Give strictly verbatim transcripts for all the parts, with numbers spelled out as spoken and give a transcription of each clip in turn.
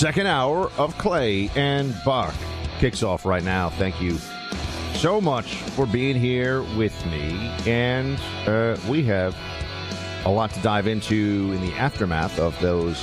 Second hour of Clay and Buck kicks off right now. Thank you so much for being here with me. And uh, we have a lot to dive into in the aftermath of those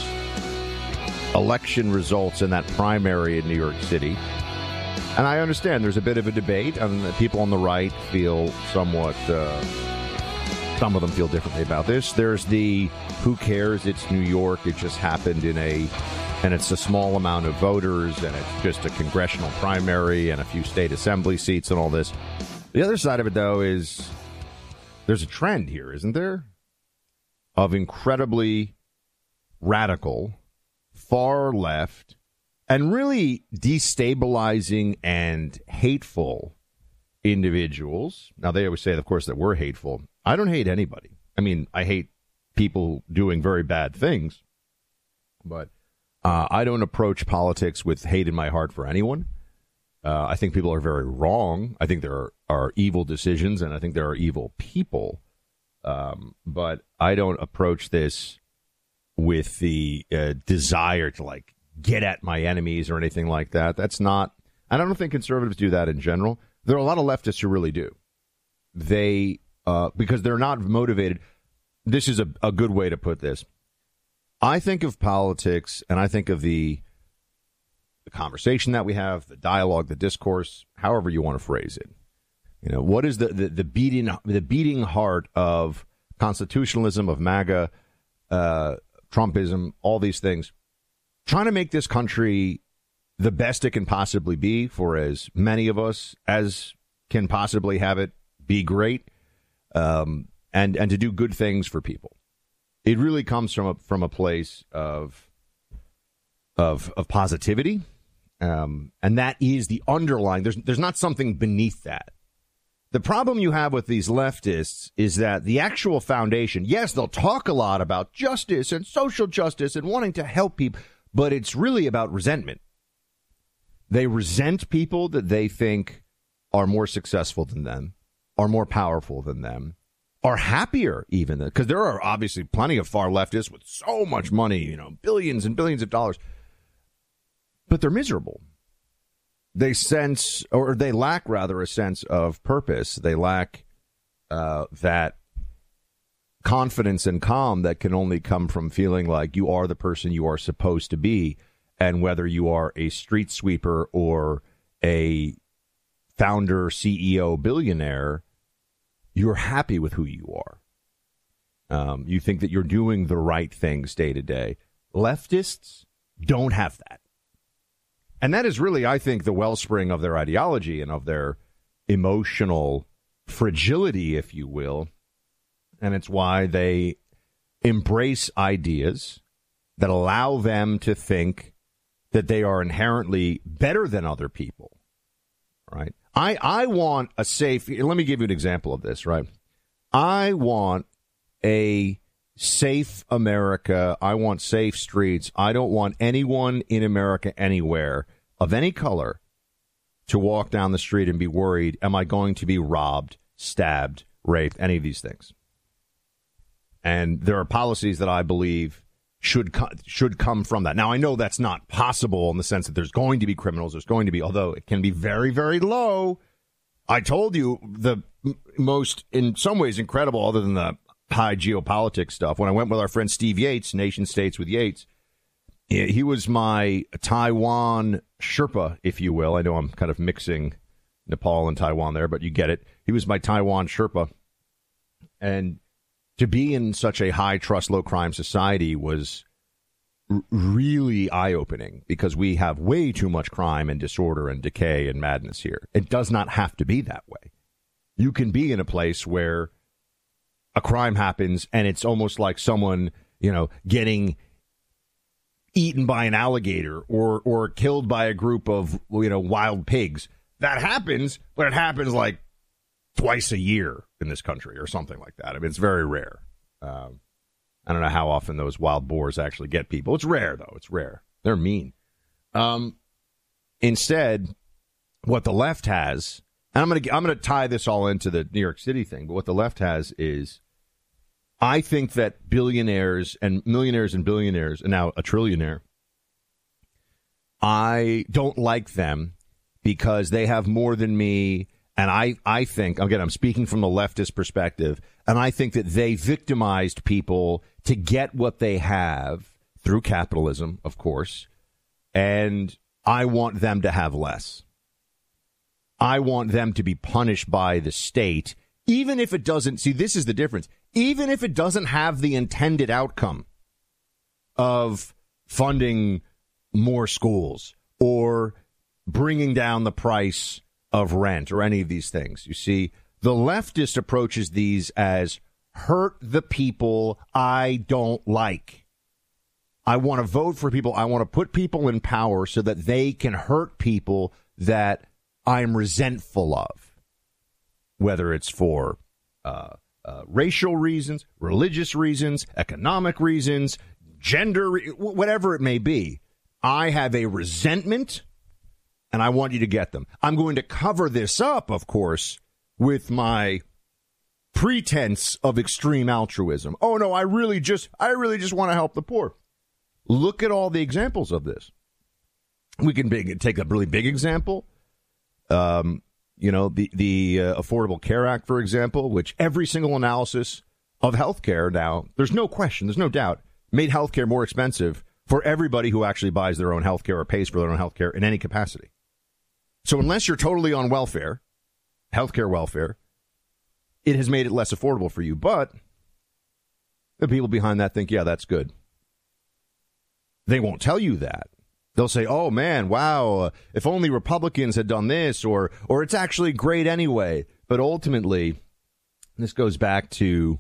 election results in that primary in New York City. And I understand there's a bit of a debate, and people on the right feel somewhat, uh, some of them feel differently about this. There's the, who cares, it's New York, it just happened in a, and it's a small amount of voters, and it's just a congressional primary and a few state assembly seats and all this. The other side of it, though, is there's a trend here, isn't there, of incredibly radical, far left, and really destabilizing and hateful individuals. Now, they always say, of course, that we're hateful. I don't hate anybody. I mean, I hate people doing very bad things, but uh, I don't approach politics with hate in my heart for anyone. Uh, I think people are very wrong. I think there are, are evil decisions, and I think there are evil people. Um, but I don't approach this with the uh, desire to, like, get at my enemies or anything like that. That's not, I don't think conservatives do that in general. There are a lot of leftists who really do. They, uh, because they're not motivated. This is a, a good way to put this. I think of politics, and I think of the, the conversation that we have, the dialogue, the discourse, however you want to phrase it. You know, what is the, the, the beating, the beating heart of constitutionalism, of MAGA, uh, Trumpism, all these things? Trying to make this country the best it can possibly be for as many of us as can possibly have it be great, um, and and to do good things for people. It really comes from a, from a place of of of positivity, um, and that is the underlying. There's there's not something beneath that. The problem you have with these leftists is that the actual foundation, yes, they'll talk a lot about justice and social justice and wanting to help people, but it's really about resentment. They resent people that they think are more successful than them, are more powerful than them, are happier even, because there are obviously plenty of far leftists with so much money, you know, billions and billions of dollars, but they're miserable. They sense, or they lack rather, a sense of purpose. They lack uh, that confidence and calm that can only come from feeling like you are the person you are supposed to be. And whether you are a street sweeper or a founder, C E O, billionaire, you're happy with who you are. Um, you think that you're doing the right things day to day. Leftists don't have that. And that is really, I think, the wellspring of their ideology and of their emotional fragility, if you will. And it's why they embrace ideas that allow them to think that they are inherently better than other people, right? I, I want a safe, let me give you an example of this, right? I want a safe America. I want safe streets. I don't want anyone in America anywhere of any color to walk down the street and be worried, am I going to be robbed, stabbed, raped, any of these things? And there are policies that I believe should co- should come from that. Now, I know that's not possible in the sense that there's going to be criminals. There's going to be, although it can be very, very low. I told you the m- most, in some ways, incredible, other than the high geopolitics stuff. When I went with our friend Steve Yates, Nation States with Yates, he was my Taiwan Sherpa, if you will. I know I'm kind of mixing Nepal and Taiwan there, but you get it. He was my Taiwan Sherpa. And to be in such a high trust, low crime society was r- really eye-opening, because we have way too much crime and disorder and decay and madness here. It does not have to be that way. You can be in a place where a crime happens and it's almost like someone, you know, getting eaten by an alligator or or killed by a group of, you know, wild pigs. That happens, but it happens like twice a year in this country or something like that. I mean, it's very rare. Um, I don't know how often those wild boars actually get people. It's rare, though. It's rare. They're mean. Um, instead, what the left has, and I'm going to I'm going to tie this all into the New York City thing, but what the left has is, I think that billionaires and millionaires and billionaires, and now a trillionaire, I don't like them because they have more than me. And I, I think, again, I'm speaking from the leftist perspective, and I think that they victimized people to get what they have through capitalism, of course, and I want them to have less. I want them to be punished by the state, even if it doesn't, see, this is the difference, even if it doesn't have the intended outcome of funding more schools or bringing down the price of rent or any of these things. You see, the leftist approaches these as hurt the people I don't like. I want to vote for people. I want to put people in power so that they can hurt people that I'm resentful of, whether it's for uh, uh, racial reasons, religious reasons, economic reasons, gender, re- whatever it may be. I have a resentment, and I want you to get them. I'm going to cover this up, of course, with my pretense of extreme altruism. Oh, no, I really just I really just want to help the poor. Look at all the examples of this. We can big, take a really big example. Um, you know, the, the uh, Affordable Care Act, for example, which every single analysis of health care now, there's no question, there's no doubt, made health care more expensive for everybody who actually buys their own health care or pays for their own health care in any capacity. So unless you're totally on welfare, healthcare welfare, it has made it less affordable for you. But the people behind that think, yeah, that's good. They won't tell you that. They'll say, oh, man, wow, uh, if only Republicans had done this, or or it's actually great anyway. But ultimately, this goes back to,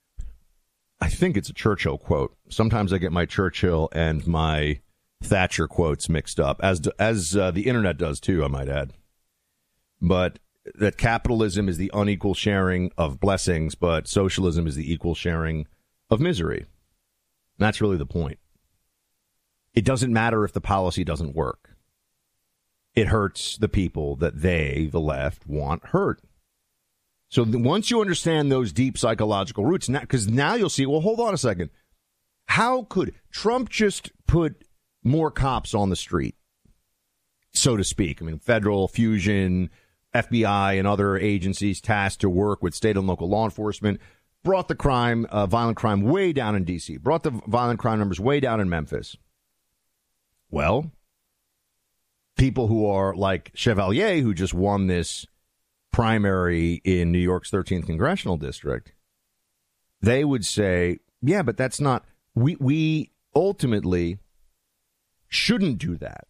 I think it's a Churchill quote. Sometimes I get my Churchill and my Thatcher quotes mixed up, as as uh, the internet does, too, I might add. But that capitalism is the unequal sharing of blessings, but socialism is the equal sharing of misery. And that's really the point. It doesn't matter if the policy doesn't work. It hurts the people that they, the left, want hurt. So th- once you understand those deep psychological roots, because now, now you'll see, well, hold on a second. How could Trump just put more cops on the street, so to speak? I mean, federal, fusion, F B I, and other agencies tasked to work with state and local law enforcement, brought the crime, uh, violent crime way down in D C, brought the violent crime numbers way down in Memphis. Well, people who are like Chevalier, who just won this primary in New York's thirteenth congressional district, they would say, yeah, but that's not, we, we ultimately shouldn't do that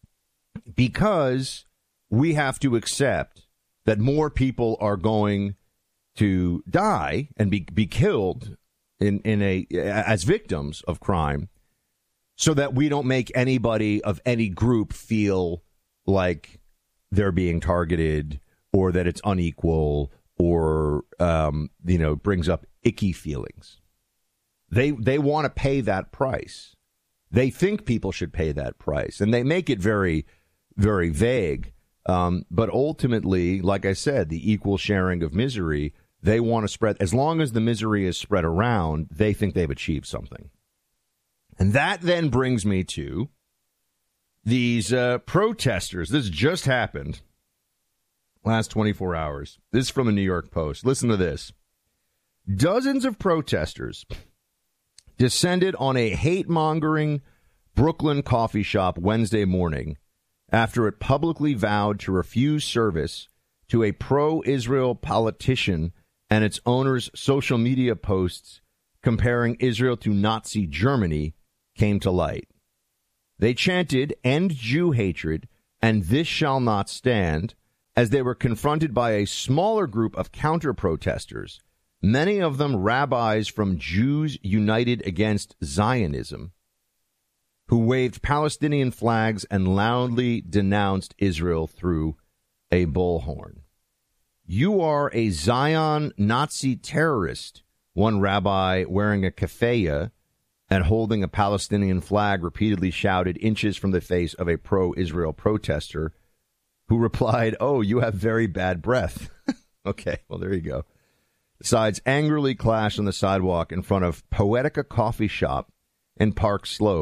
because we have to accept that more people are going to die and be, be killed in, in a as victims of crime, so that we don't make anybody of any group feel like they're being targeted or that it's unequal or, um, you know, brings up icky feelings. They they want to pay that price. They think people should pay that price, and they make it very, very vague. Um, but ultimately, like I said, the equal sharing of misery, they want to spread. As long as the misery is spread around, they think they've achieved something. And that then brings me to these uh, protesters. This just happened last twenty-four hours. This is from the New York Post. Listen to this. Dozens of protesters descended on a hate-mongering Brooklyn coffee shop Wednesday morning after it publicly vowed to refuse service to a pro-Israel politician and its owner's social media posts comparing Israel to Nazi Germany came to light. They chanted, "End Jew hatred," and "This shall not stand," as they were confronted by a smaller group of counter-protesters, many of them rabbis from Jews United Against Zionism, who waved Palestinian flags and loudly denounced Israel through a bullhorn. "You are a Zion Nazi terrorist," one rabbi wearing a keffiyeh and holding a Palestinian flag repeatedly shouted inches from the face of a pro-Israel protester, who replied, "Oh, you have very bad breath." Okay, well, there you go. The sides angrily clashed on the sidewalk in front of Poetica Coffee Shop in Park Slope,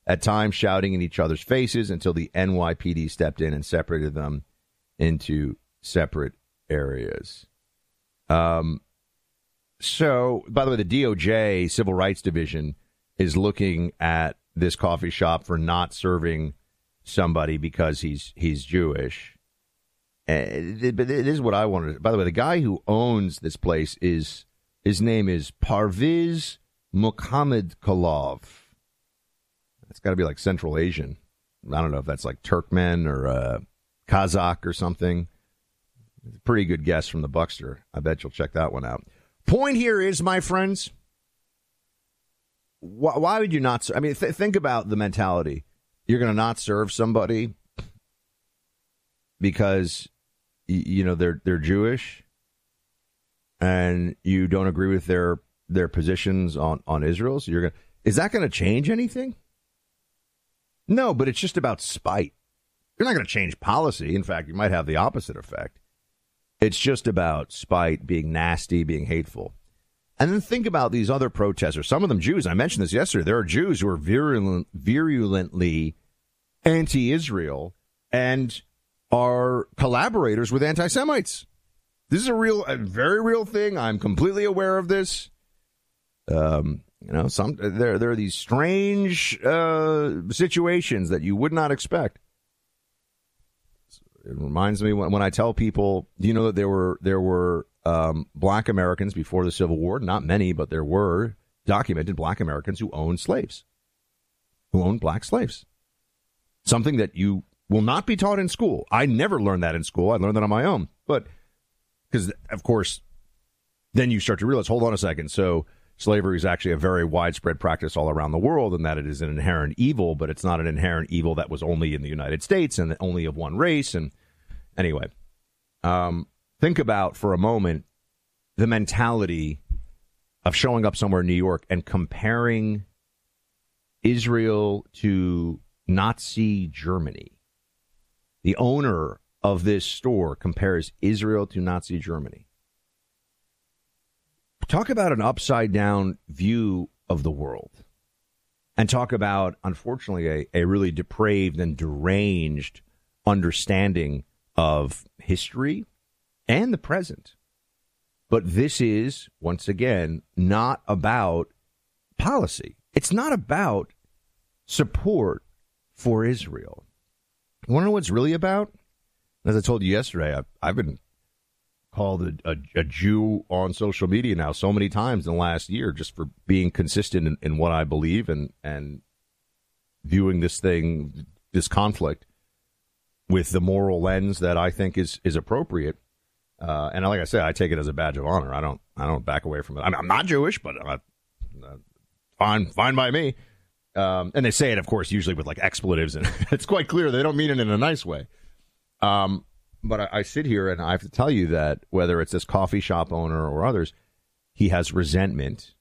at times shouting in each other's faces until the N Y P D stepped in and separated them into separate areas. Um. So, by the way, the D O J Civil Rights Division is looking at this coffee shop for not serving somebody because he's he's Jewish. Uh, but it is what I wanted. By the way, the guy who owns this place is his name is Parviz Muhammad Kalov. It's got to be like Central Asian. I don't know if that's like Turkmen or uh, Kazakh or something. It's a pretty good guess from the Buckster. I bet you'll check that one out. Point here is, my friends, why, why would you not? I mean, th- think about the mentality. You're going to not serve somebody because you know they're they're Jewish, and you don't agree with their their positions on, on Israel. So you're going is that going to change anything? No, but it's just about spite. You're not going to change policy. In fact, you might have the opposite effect. It's just about spite, being nasty, being hateful. And then think about these other protesters. Some of them Jews. I mentioned this yesterday. There are Jews who are virulent, virulently anti-Israel and are collaborators with anti-Semites. This is a real, a very real thing. I'm completely aware of this. Um, you know, some there there are these strange uh, situations that you would not expect. It reminds me when, when I tell people, do you know that there were there were um, black Americans before the Civil War? Not many, but there were documented black Americans who owned slaves, who owned black slaves. Something that you will not be taught in school. I never learned that in school. I learned that on my own. But because, of course, then you start to realize, hold on a second. So slavery is actually a very widespread practice all around the world, and that it is an inherent evil, but it's not an inherent evil that was only in the United States and only of one race. And anyway, um, think about for a moment the mentality of showing up somewhere in New York and comparing Israel to Nazi Germany. The owner of this store compares Israel to Nazi Germany. Talk about an upside down view of the world. And talk about, unfortunately, a, a really depraved and deranged understanding of history and the present. But this is, once again, not about policy. It's not about support for Israel. You want to know what it's really about? As I told you yesterday, I've, I've been called a, a, a Jew on social media now so many times in the last year just for being consistent in, in what I believe and, and viewing this thing, this conflict, with the moral lens that I think is is appropriate. Uh, and like I said, I take it as a badge of honor. I don't I don't back away from it. I'm, I'm not Jewish, but I'm, uh, fine fine by me. Um, and they say it, of course, usually with like expletives, and it's quite clear they don't mean it in a nice way. Um, but I, I sit here and I have to tell you that whether it's this coffee shop owner or others, he has resentment.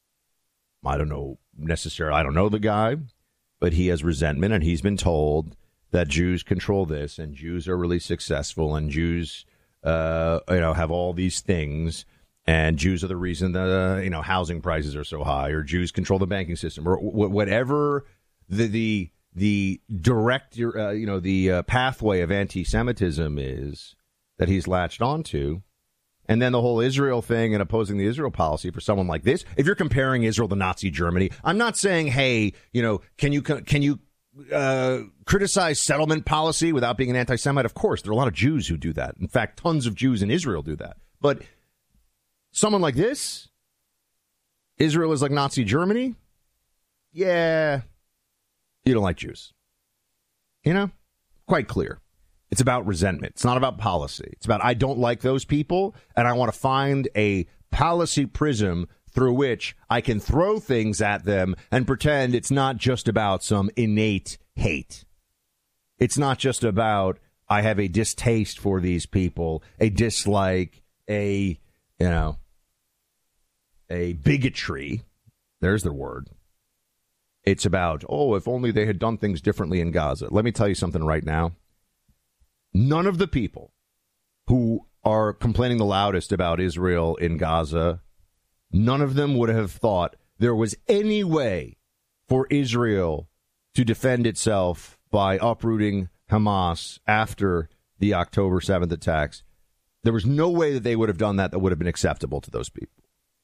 I don't know necessarily. I don't know the guy, but he has resentment, and he's been told that Jews control this, and Jews are really successful, and Jews, uh, you know, have all these things. And Jews are the reason that, uh, you know, housing prices are so high, or Jews control the banking system, or w- whatever the the the direct, uh, you know, the uh, pathway of anti-Semitism is that he's latched onto. And then the whole Israel thing and opposing the Israel policy for someone like this. If you're comparing Israel to Nazi Germany, I'm not saying, hey, you know, can you can you uh, criticize settlement policy without being an anti-Semite? Of course, there are a lot of Jews who do that. In fact, tons of Jews in Israel do that. But someone like this, Israel is like Nazi Germany. Yeah, you don't like Jews. You know, quite clear. It's about resentment. It's not about policy. It's about I don't like those people, and I want to find a policy prism through which I can throw things at them and pretend it's not just about some innate hate. It's not just about I have a distaste for these people, a dislike, a, you know, a bigotry. There's the word. It's about, oh, if only they had done things differently in Gaza. Let me tell you something right now. None of the people who are complaining the loudest about Israel in Gaza, none of them would have thought there was any way for Israel to defend itself by uprooting Hamas after the October seventh attacks. There was no way that they would have done that that would have been acceptable to those people.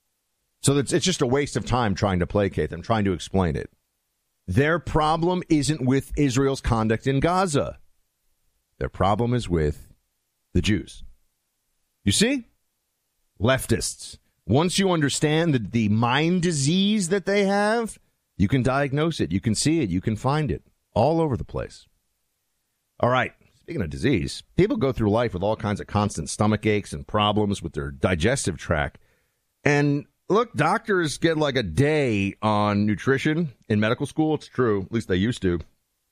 So it's, it's just a waste of time trying to placate them, trying to explain it. Their problem isn't with Israel's conduct in Gaza. Their problem is with the Jews. You see? Leftists. Once you understand the, the mind disease that they have, you can diagnose it. You can see it. You can find it all over the place. All right. Speaking of disease, people go through life with all kinds of constant stomach aches and problems with their digestive tract. And look, doctors get like a day on nutrition in medical school. It's true. At least they used to.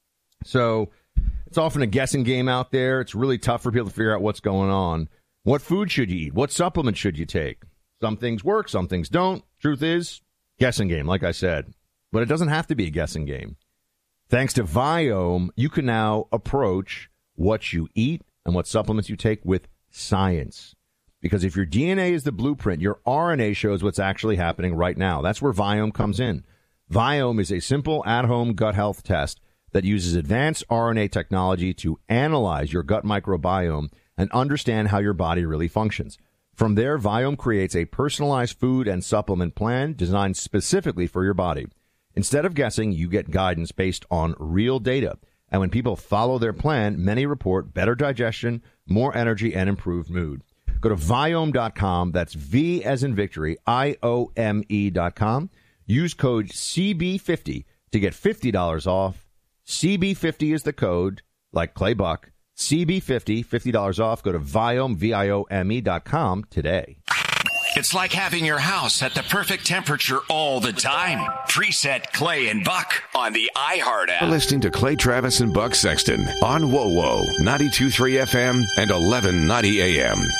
So it's often a guessing game out there. It's really tough for people to figure out what's going on. What food should you eat? What supplements should you take? Some things work, some things don't. Truth is, guessing game, like I said. But it doesn't have to be a guessing game. Thanks to Viome, you can now approach what you eat and what supplements you take with science. Because if your D N A is the blueprint, your R N A shows what's actually happening right now. That's where Viome comes in. Viome is a simple at-home gut health test that uses advanced R N A technology to analyze your gut microbiome and understand how your body really functions. From there, Viome creates a personalized food and supplement plan designed specifically for your body. Instead of guessing, you get guidance based on real data. And when people follow their plan, many report better digestion, more energy, and improved mood. Go to Viome dot com. That's V as in victory, I O M E dot com. Use code C B fifty to get fifty dollars off. C B fifty is the code, like Clay Buck. C B fifty, fifty dollars off. Go to Viome, V I O M E dot com today. It's like having your house at the perfect temperature all the time. Preset Clay and Buck on the iHeart app. You're listening to Clay Travis and Buck Sexton on W O W O ninety-two point three F M and eleven ninety A M.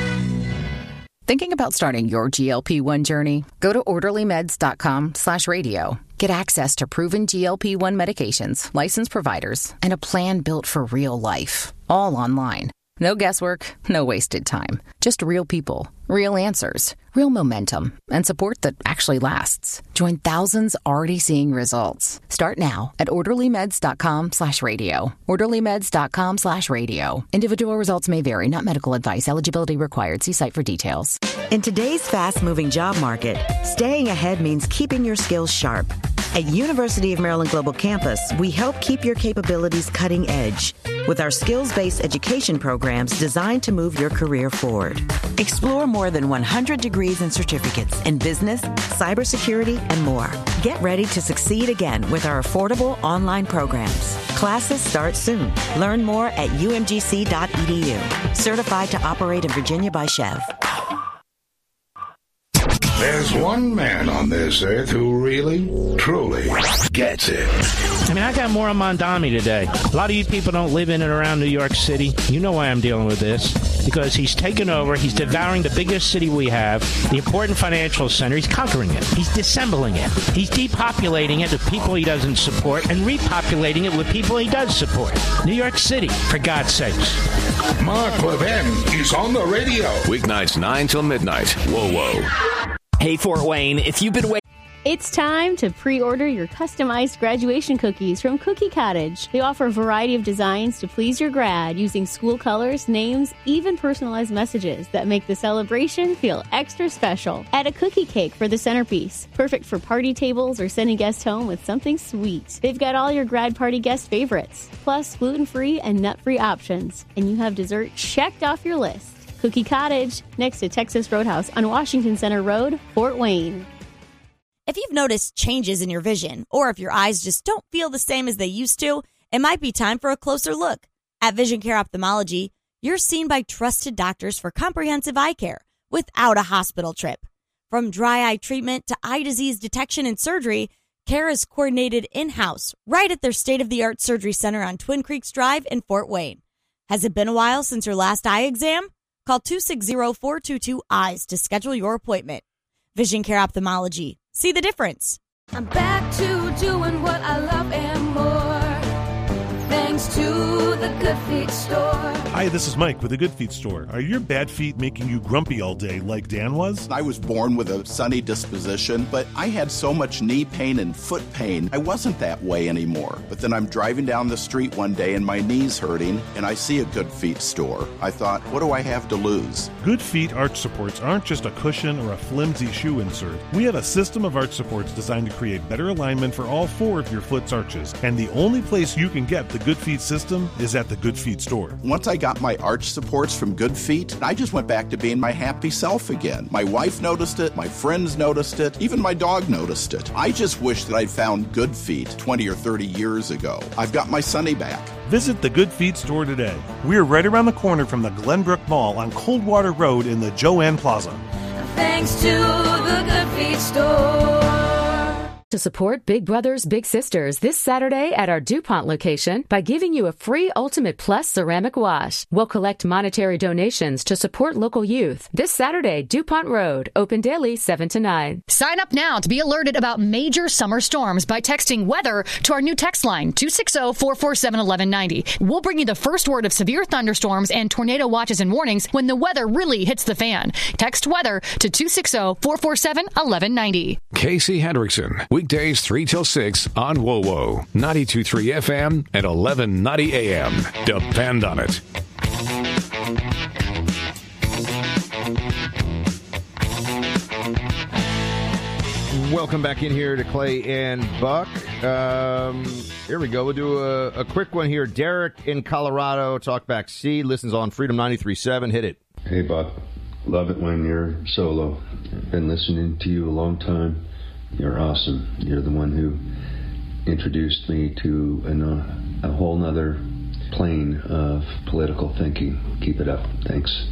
Thinking about starting your G L P one journey? Go to orderly meds dot com slash radio. Get access to proven G L P one medications, licensed providers, and a plan built for real life. All online. No guesswork, no wasted time. Just real people, real answers, real momentum, and support that actually lasts. Join thousands already seeing results. Start now at orderly meds dot com slash radio. orderly meds dot com slash radio. Individual results may vary, not medical advice. Eligibility required. See site for details. In today's fast-moving job market, staying ahead means keeping your skills sharp. At University of Maryland Global Campus, we help keep your capabilities cutting edge with our skills-based education programs designed to move your career forward. Explore more than one hundred degrees and certificates in business, cybersecurity, and more. Get ready to succeed again with our affordable online programs. Classes start soon. Learn more at U M G C dot E D U. Certified to operate in Virginia by Chev. There's one man on this earth who really, truly gets it. I mean, I got more on Mondami today. A lot of you people don't live in and around New York City. You know why I'm dealing with this. Because he's taken over. He's devouring the biggest city we have, the important financial center. He's conquering it. He's dissembling it. He's depopulating it with people he doesn't support and repopulating it with people he does support. New York City, for God's sakes. Mark Levin is on the radio. Weeknights nine till midnight. Whoa, whoa. Hey, Fort Wayne, if you've been waiting... It's time to pre-order your customized graduation cookies from Cookie Cottage. They offer a variety of designs to please your grad using school colors, names, even personalized messages that make the celebration feel extra special. Add a cookie cake for the centerpiece, perfect for party tables or sending guests home with something sweet. They've got all your grad party guest favorites, plus gluten-free and nut-free options. And you have dessert checked off your list. Cookie Cottage, next to Texas Roadhouse on Washington Center Road, Fort Wayne. If you've noticed changes in your vision, or if your eyes just don't feel the same as they used to, it might be time for a closer look. At Vision Care Ophthalmology, you're seen by trusted doctors for comprehensive eye care without a hospital trip. From dry eye treatment to eye disease detection and surgery, care is coordinated in-house right at their state-of-the-art surgery center on Twin Creeks Drive in Fort Wayne. Has it been a while since your last eye exam? Call two six zero, four two two, E Y E S to schedule your appointment. Vision Care Ophthalmology. See the difference. I'm back to doing what I love and more. Thanks to the Good Feet store. Hi, this is Mike with the Good Feet store. Are your bad feet making you grumpy all day like Dan was? I was born with a sunny disposition, but I had so much knee pain and foot pain, I wasn't that way anymore. But then I'm driving down the street one day and my knee's hurting, and I see a Good Feet store. I thought, what do I have to lose? Good Feet arch supports aren't just a cushion or a flimsy shoe insert. We have a system of arch supports designed to create better alignment for all four of your foot's arches. And the only place you can get the Good Feet system is at the Good Feet store. Once I got my arch supports from Good Feet, I just went back to being my happy self again. My wife noticed it, my friends noticed it, even my dog noticed it. I just wish that I'd found Good Feet twenty or thirty years ago. I've got my Sunny back. Visit the Good Feet store today. We're right around the corner from the Glenbrook Mall on Coldwater Road in the Joanne Plaza. Thanks to the Good Feet store. To support Big Brothers Big Sisters this Saturday at our DuPont location by giving you a free Ultimate Plus ceramic wash. We'll collect monetary donations to support local youth. This Saturday, DuPont Road, open daily seven to nine. Sign up now to be alerted about major summer storms by texting weather to our new text line, two six zero, four four seven, one one nine zero. We'll bring you the first word of severe thunderstorms and tornado watches and warnings when the weather really hits the fan. Text weather to two six zero, four four seven, one one nine zero. Casey Hendrickson, weekdays three till six on WoWo, ninety-two point three F M and eleven ninety A M. Depend on it. Welcome back in here to Clay and Buck. Um, here we go. We'll do a, a quick one here. Derek in Colorado, Talkback C, listens on Freedom ninety-three point seven. Hit it. Hey, Buck. Love it when you're solo. I've been listening to you a long time. You're awesome. You're the one who introduced me to an, uh, a whole nother plane of political thinking. Keep it up. Thanks.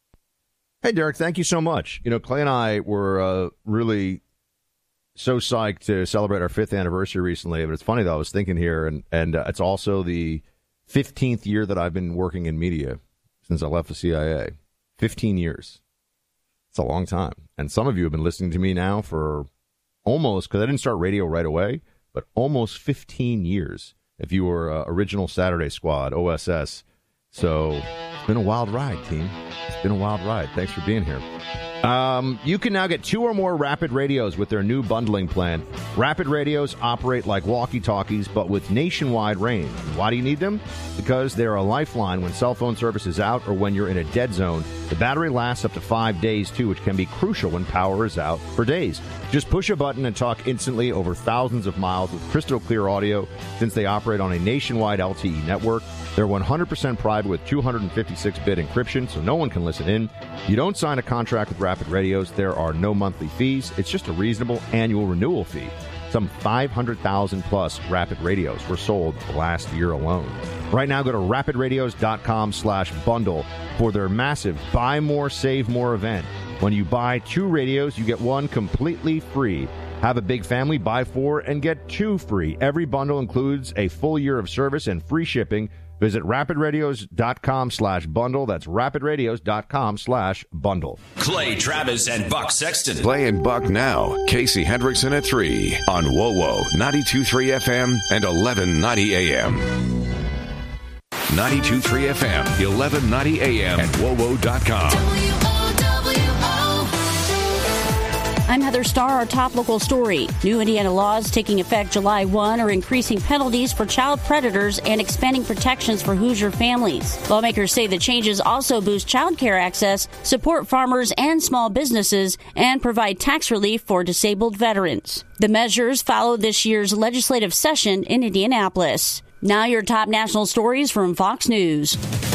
Hey, Derek, thank you so much. You know, Clay and I were uh, really so psyched to celebrate our fifth anniversary recently. But it's funny, though, I was thinking here, and, and uh, it's also the fifteenth year that I've been working in media since I left the C I A. fifteen years. It's a long time. And some of you have been listening to me now for almost, because I didn't start radio right away, but almost fifteen years if you were uh, original Saturday Squad, O S S. So it's been a wild ride, team. It's been a wild ride. Thanks for being here. Um, you can now get two or more Rapid Radios with their new bundling plan. Rapid Radios operate like walkie-talkies, but with nationwide range. Why do you need them? Because they're a lifeline when cell phone service is out or when you're in a dead zone. The battery lasts up to five days, too, which can be crucial when power is out for days. Just push a button and talk instantly over thousands of miles with crystal clear audio. Since they operate on a nationwide L T E network, they're one hundred percent private with two fifty-six bit encryption, so no one can listen in. You don't sign a contract with Rapid Radios. There are no monthly fees. It's just a reasonable annual renewal fee. Some five hundred thousand plus Rapid Radios were sold last year alone. Right now, go to rapidradios.com slash bundle for their massive Buy More, Save More event. When you buy two radios, you get one completely free. Have a big family, buy four and get two free. Every bundle includes a full year of service and free shipping. Visit rapidradios.com slash bundle. That's rapidradios.com slash bundle. Clay Travis and Buck Sexton. Clay and Buck now. Casey Hendrickson at three on WoWo, ninety-two point three F M and eleven ninety A M. ninety-two point three F M, eleven ninety A M, and wowo dot com. I'm Heather Starr. Our top local story. New Indiana laws taking effect July first are increasing penalties for child predators and expanding protections for Hoosier families. Lawmakers say the changes also boost child care access, support farmers and small businesses, and provide tax relief for disabled veterans. The measures follow this year's legislative session in Indianapolis. Now your top national stories from Fox News.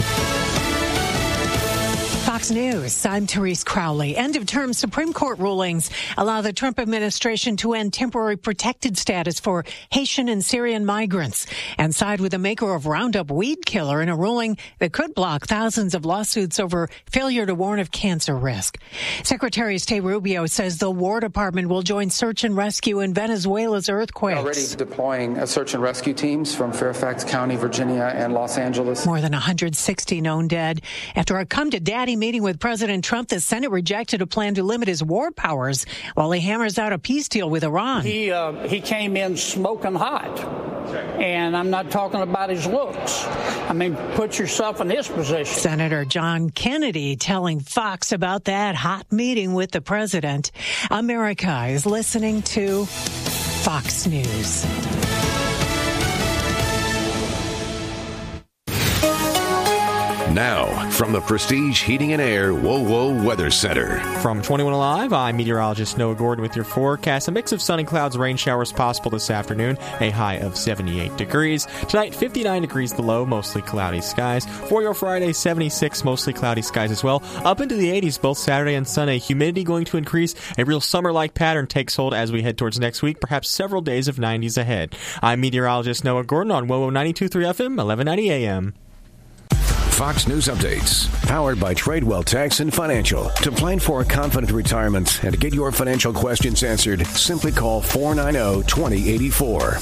Fox News, I'm Therese Crowley. End-of-term Supreme Court rulings allow the Trump administration to end temporary protected status for Haitian and Syrian migrants and side with the maker of Roundup weed killer in a ruling that could block thousands of lawsuits over failure to warn of cancer risk. Secretary of State Rubio says the War Department will join search and rescue in Venezuela's earthquakes. Already deploying a search and rescue teams from Fairfax County, Virginia, and Los Angeles. More than one hundred sixty known dead after a come-to-daddy meeting meeting with President Trump, the Senate rejected a plan to limit his war powers while he hammers out a peace deal with Iran. He, uh, he came in smoking hot, and I'm not talking about his looks. I mean, put yourself in his position. Senator John Kennedy telling Fox about that hot meeting with the president. America is listening to Fox News. Now, from the Prestige Heating and Air WoWo Weather Center. From twenty-one Alive, I'm meteorologist Noah Gordon with your forecast. A mix of sunny clouds, rain showers possible this afternoon. A high of seventy-eight degrees. Tonight, fifty-nine degrees below, mostly cloudy skies. For your Friday, seventy-six, mostly cloudy skies as well. Up into the eighties both Saturday and Sunday. Humidity going to increase. A real summer-like pattern takes hold as we head towards next week. Perhaps several days of nineties ahead. I'm meteorologist Noah Gordon on WoWo ninety-two point three F M, eleven ninety A M. Fox News Updates, powered by Tradewell Tax and Financial. To plan for a confident retirement and to get your financial questions answered, simply call four nine zero, two zero eight four.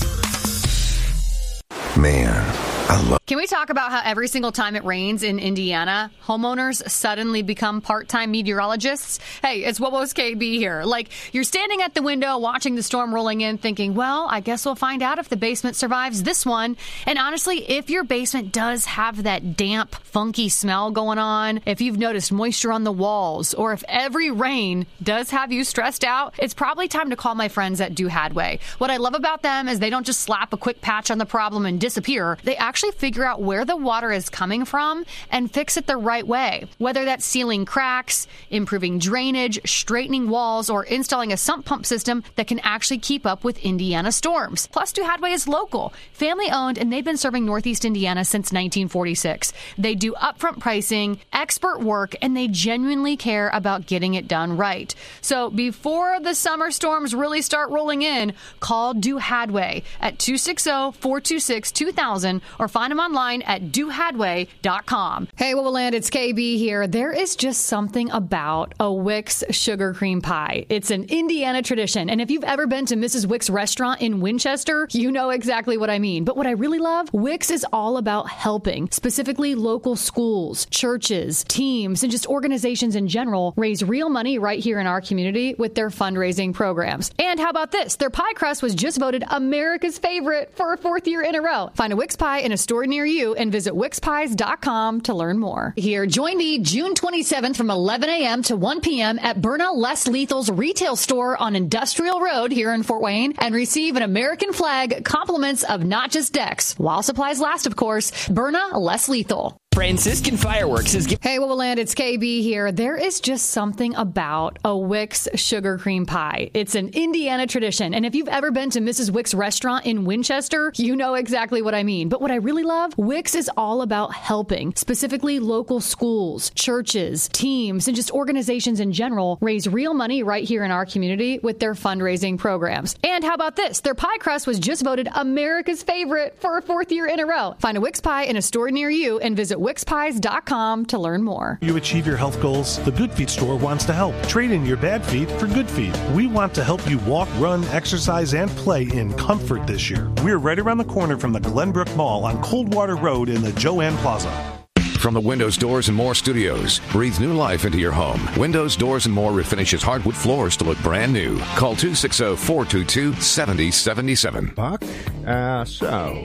Man, I love. Can we talk about how every single time it rains in Indiana, homeowners suddenly become part-time meteorologists? Hey, it's WoWo's K B here. Like, you're standing at the window watching the storm rolling in thinking, well, I guess we'll find out if the basement survives this one. And honestly, if your basement does have that damp, funky smell going on, if you've noticed moisture on the walls, or if every rain does have you stressed out, it's probably time to call my friends at Do Hadway. What I love about them is they don't just slap a quick patch on the problem and disappear. They actually figure out where the water is coming from and fix it the right way. Whether that's sealing cracks, improving drainage, straightening walls, or installing a sump pump system that can actually keep up with Indiana storms. Plus, Do Hadway is local, family-owned, and they've been serving Northeast Indiana since nineteen forty-six. They do upfront pricing, expert work, and they genuinely care about getting it done right. So before the summer storms really start rolling in, call Do Hadway at two six zero, four two six, two thousand or find them online at do hadway dot com. Hey, Wowoland, it's K B here. There is just something about a Wix sugar cream pie. It's an Indiana tradition, and if you've ever been to Missus Wix restaurant in Winchester, you know exactly what I mean. But what I really love, Wix is all about helping, specifically local schools, churches, teams, and just organizations in general raise real money right here in our community with their fundraising programs. And how about this? Their pie crust was just voted America's favorite for a fourth year in a row. Find a Wix pie in a store near you and visit wix pies dot com to learn more. Here, join me June twenty-seventh from eleven a.m. to one p.m. at Berna Less Lethal's retail store on Industrial Road here in Fort Wayne and receive an American flag, compliments of not just decks. While supplies last, of course. Berna Less Lethal. Franciscan Fireworks is... Hey, Wowoland, it's K B here. There is just something about a Wix sugar cream pie. It's an Indiana tradition, and if you've ever been to Missus Wix restaurant in Winchester, you know exactly what I mean. But what I really love, Wix is all about helping, specifically local schools, churches, teams, and just organizations in general raise real money right here in our community with their fundraising programs. And how about this? Their pie crust was just voted America's favorite for a fourth year in a row. Find a Wix pie in a store near you and visit wix pies dot com to learn more. You achieve your health goals? The Good Feet store wants to help. Trade in your bad feet for good feet. We want to help you walk, run, exercise, and play in comfort this year. We're right around the corner from the Glenbrook Mall on Coldwater Road in the Joanne Plaza. From the Windows, Doors, and More studios, breathe new life into your home. Windows, Doors, and More refinishes hardwood floors to look brand new. Call two six zero, four two two, seven zero seven seven. Buck, uh, so...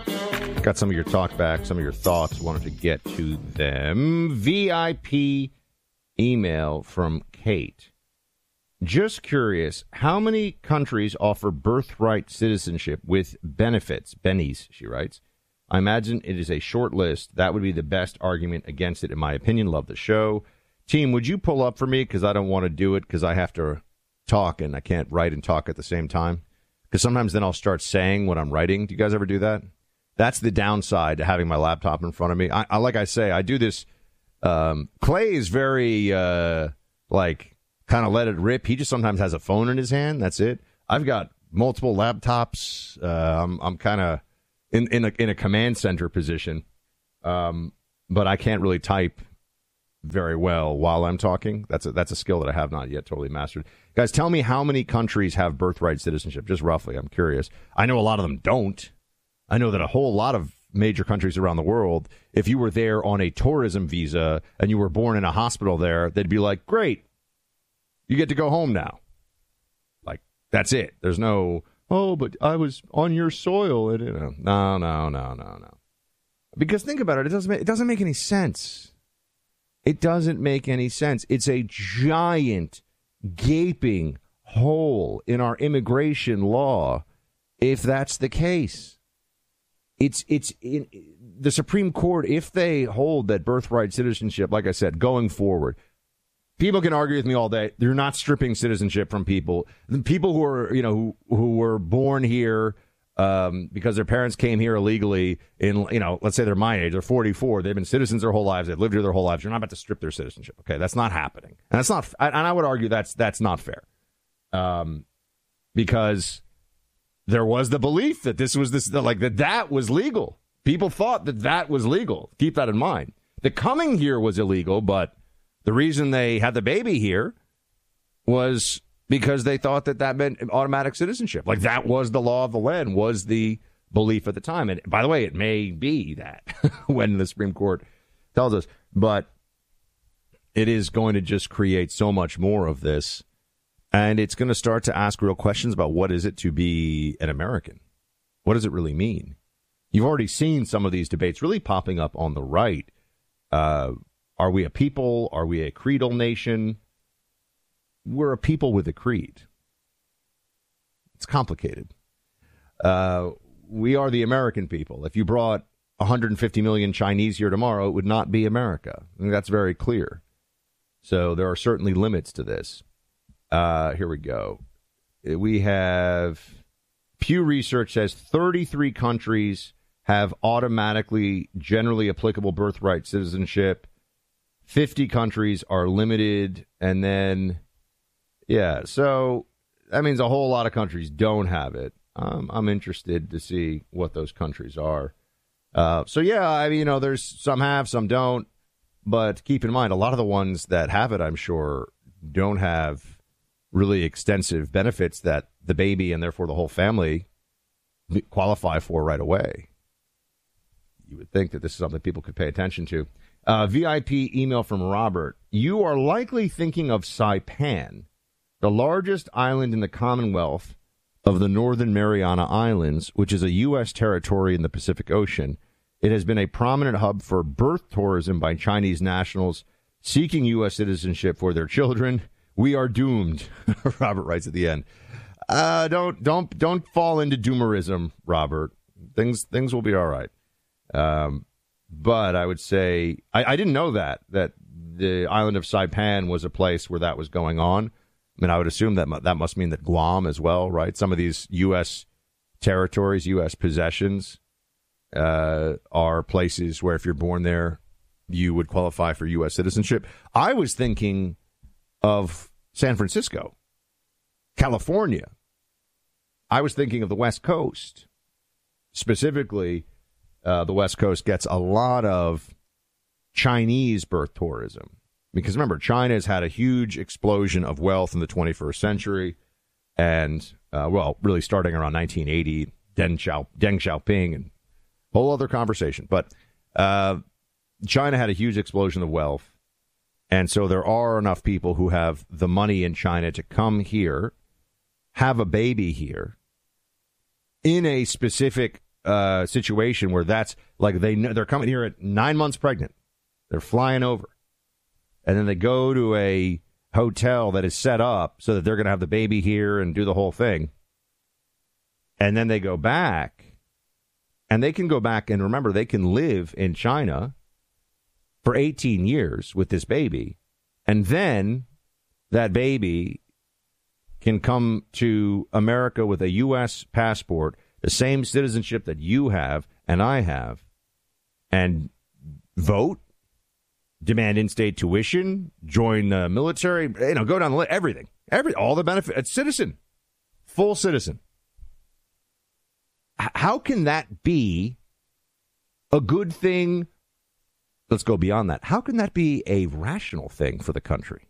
got some of your talk back, some of your thoughts. Wanted to get to them. V I P email from Kate. Just curious, how many countries offer birthright citizenship with benefits? Bennies, she writes. I imagine it is a short list. That would be the best argument against it, in my opinion. Love the show. Team, would you pull up for me? Because I don't want to do it because I have to talk and I can't write and talk at the same time. Because sometimes then I'll start saying what I'm writing. Do you guys ever do that? That's the downside to having my laptop in front of me. I, I like I say, I do this. Um, Clay is very, uh, like, kind of let it rip. He just sometimes has a phone in his hand. That's it. I've got multiple laptops. Uh, I'm, I'm kind of in, in, a, in a command center position. Um, but I can't really type very well while I'm talking. That's a, that's a skill that I have not yet totally mastered. Guys, tell me how many countries have birthright citizenship, just roughly. I'm curious. I know a lot of them don't. I know that a whole lot of major countries around the world, if you were there on a tourism visa and you were born in a hospital there, they'd be like, great, you get to go home now. Like, that's it. There's no, oh, but I was on your soil. And, you know, no, no, no, no, no. Because think about it. It doesn't make, it doesn't make any sense. It doesn't make any sense. It's a giant, gaping hole in our immigration law if that's the case. It's it's in the Supreme Court, if they hold that birthright citizenship, like I said, going forward, people can argue with me all day. They're not stripping citizenship from people. The people who are, you know, who, who were born here um, because their parents came here illegally in, you know, let's say they're my age, they're forty-four. They've been citizens their whole lives. They've lived here their whole lives. You're not about to strip their citizenship. OK, that's not happening. And that's not, and I would argue that's that's not fair. Um, because there was the belief that this was this, like that that was legal. People thought that that was legal. Keep that in mind. The coming here was illegal, but the reason they had the baby here was because they thought that that meant automatic citizenship. Like that was the law of the land, was the belief at the time. And by the way, it may be that when the Supreme Court tells us, but it is going to just create so much more of this. And it's going to start to ask real questions about what is it to be an American? What does it really mean? You've already seen some of these debates really popping up on the right. Uh, are we a people? Are we a creedal nation? We're a people with a creed. It's complicated. Uh, we are the American people. If you brought one hundred fifty million Chinese here tomorrow, it would not be America. I think that's very clear. So there are certainly limits to this. Uh, here we go. We have Pew Research says thirty-three countries have automatically generally applicable birthright citizenship. fifty countries are limited. And then, yeah, so that means a whole lot of countries don't have it. Um, I'm interested to see what those countries are. Uh, so, yeah, I mean, you know, there's some have, some don't. But keep in mind, a lot of the ones that have it, I'm sure, don't have really extensive benefits that the baby and therefore the whole family qualify for right away. You would think that this is something people could pay attention to. Uh, V I P email from Robert. You are likely thinking of Saipan, the largest island in the Commonwealth of the Northern Mariana Islands, which is a U S territory in the Pacific Ocean. It has been a prominent hub for birth tourism by Chinese nationals seeking U S citizenship for their children. We are doomed, Robert writes at the end. Uh, don't don't don't fall into doomerism, Robert. Things things will be all right. Um, but I would say I, I didn't know that that the island of Saipan was a place where that was going on. I mean, I would assume that that must mean that Guam as well, right? Some of these U S territories, U S possessions, uh, are places where if you're born there, you would qualify for U S citizenship. I was thinking of San Francisco, California. I was thinking of the West Coast. Specifically, uh, the West Coast gets a lot of Chinese birth tourism. Because remember, China has had a huge explosion of wealth in the twenty-first century. And, uh, well, really starting around nineteen eighty, Deng, Xiao, Deng Xiaoping, and a whole other conversation. But uh, China had a huge explosion of wealth. And so there are enough people who have the money in China to come here, have a baby here, in a specific uh, situation where that's like they know they're coming here at nine months pregnant. They're flying over. And then they go to a hotel that is set up so that they're going to have the baby here and do the whole thing. And then they go back. And they can go back. And remember, they can live in China for eighteen years with this baby, and then that baby can come to America with a U S passport, the same citizenship that you have and I have, and vote, demand in-state tuition, join the military, you know, go down the list, everything, every all the benefits, a citizen, full citizen. H- how can that be a good thing? Let's go beyond that. How can that be a rational thing for the country?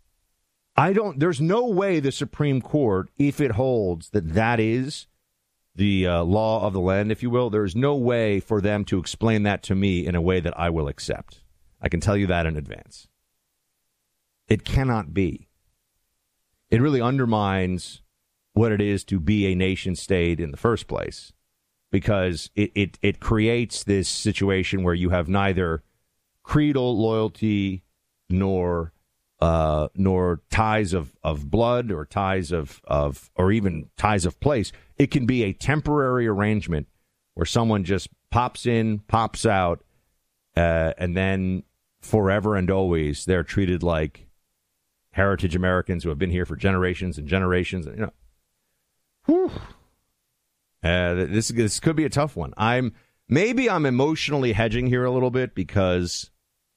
I don't, there's no way the Supreme Court, if it holds that that is the uh, law of the land, if you will, there is no way for them to explain that to me in a way that I will accept. I can tell you that in advance. It cannot be. It really undermines what it is to be a nation state in the first place, because it, it, it creates this situation where you have neither creedal loyalty nor uh, nor ties of, of blood or ties of, of or even ties of place. It can be a temporary arrangement where someone just pops in, pops out, uh, and then forever and always they're treated like heritage Americans who have been here for generations and generations. You know, whew. Uh, this this could be a tough one. I'm maybe I'm emotionally hedging here a little bit because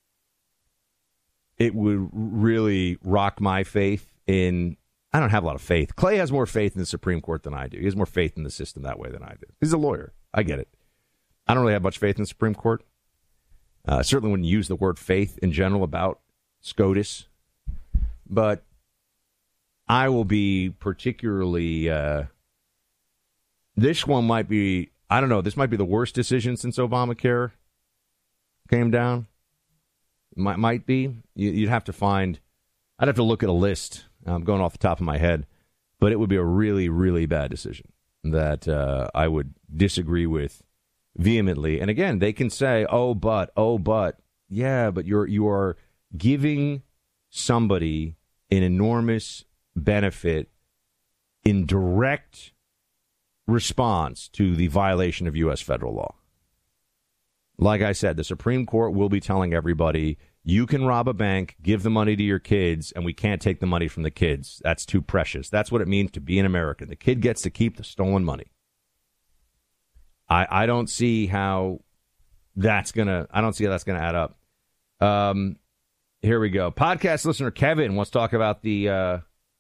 it would really rock my faith in. I don't have a lot of faith. Clay has more faith in the Supreme Court than I do. He has more faith in the system that way than I do. He's a lawyer. I get it. I don't really have much faith in the Supreme Court. I uh, certainly wouldn't use the word faith in general about SCOTUS. But I will be particularly, uh, this one might be, I don't know, this might be the worst decision since Obamacare came down. Might, might be. You'd have to find, I'd have to look at a list. I'm going off the top of my head. But it would be a really, really bad decision that uh, I would disagree with vehemently. And again, they can say, oh, but, oh, but. Yeah, but you're you are giving somebody an enormous benefit in direct response to the violation of U S federal law. Like I said, the Supreme Court will be telling everybody, you can rob a bank, give the money to your kids, and we can't take the money from the kids. That's too precious. That's what it means to be an American. The kid gets to keep the stolen money. I, I don't see how that's gonna. I don't see how that's gonna add up. Um, here we go. Podcast listener Kevin wants to talk about the. Uh,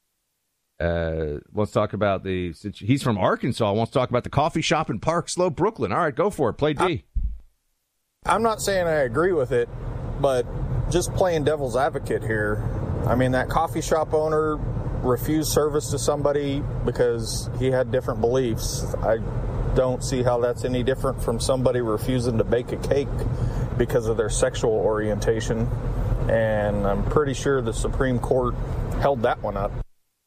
uh, wants to talk about the. He's from Arkansas. Wants to talk about the coffee shop in Park Slope, Brooklyn. All right, go for it. Play D. I'm not saying I agree with it, but just playing devil's advocate here. I mean, that coffee shop owner refused service to somebody because he had different beliefs. I don't see how that's any different from somebody refusing to bake a cake because of their sexual orientation. And I'm pretty sure the Supreme Court held that one up.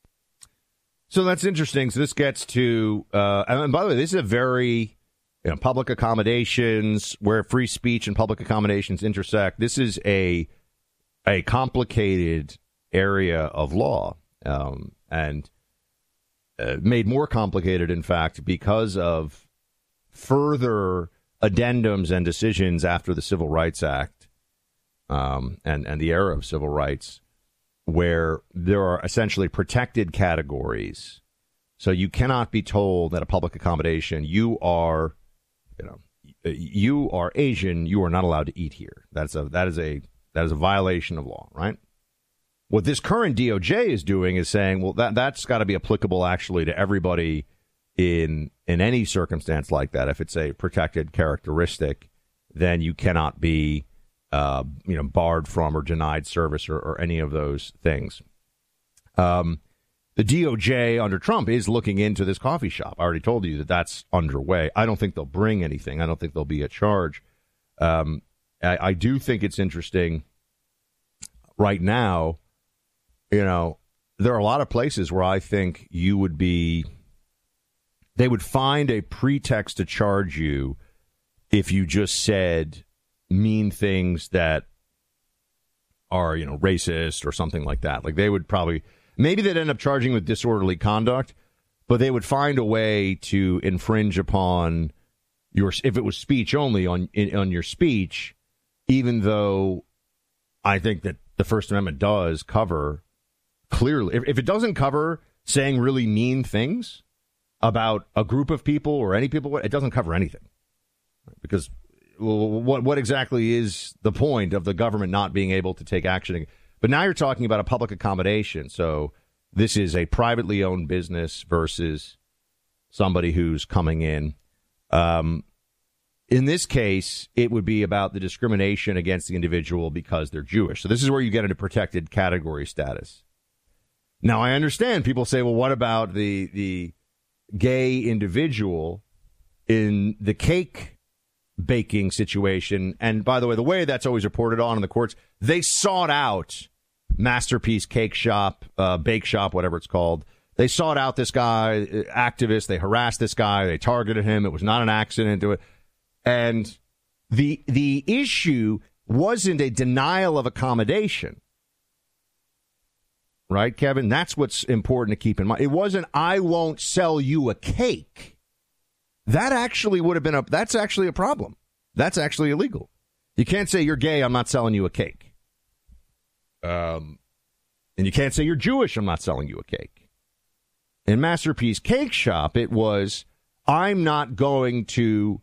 So that's interesting. So this gets to, uh, and by the way, this is a very, you know, public accommodations, where free speech and public accommodations intersect. This is a a complicated area of law, um, and uh, made more complicated, in fact, because of further addendums and decisions after the Civil Rights Act um, and, and the era of civil rights, where there are essentially protected categories. So you cannot be told that a public accommodation, you are... You know, you are Asian. You are not allowed to eat here. That's a that is a that is a violation of law, right? What this current D O J is doing is saying, well, that that's got to be applicable actually to everybody in in any circumstance like that. If it's a protected characteristic, then you cannot be, uh, you know, barred from or denied service or, or any of those things. Um. The D O J under Trump is looking into this coffee shop. I already told you that that's underway. I don't think they'll bring anything. I don't think there'll be a charge. Um, I, I do think it's interesting right now. You know, there are a lot of places where I think you would be, they would find a pretext to charge you if you just said mean things that are, you know, racist or something like that. Like they would probably... Maybe they'd end up charging with disorderly conduct, but they would find a way to infringe upon your, if it was speech only, on on your speech, even though I think that the First Amendment does cover clearly. If, if it doesn't cover saying really mean things about a group of people or any people, it doesn't cover anything. Because what what exactly is the point of the government not being able to take action? But now you're talking about a public accommodation. So this is a privately owned business versus somebody who's coming in. Um, in this case, it would be about the discrimination against the individual because they're Jewish. So this is where you get into protected category status. Now, I understand people say, well, what about the the gay individual in the cake baking situation, and by the way, the way that's always reported on in the courts, they sought out Masterpiece Cake Shop, uh, Bake Shop, whatever it's called. They sought out this guy, activist. They harassed this guy. They targeted him. It was not an accident. And the the issue wasn't a denial of accommodation. Right, Kevin? That's what's important to keep in mind. It wasn't, I won't sell you a cake. That actually would have been a, that's actually a problem. That's actually illegal. You can't say you're gay, I'm not selling you a cake. Um, and you can't say you're Jewish, I'm not selling you a cake. In Masterpiece Cake Shop, it was, I'm not going to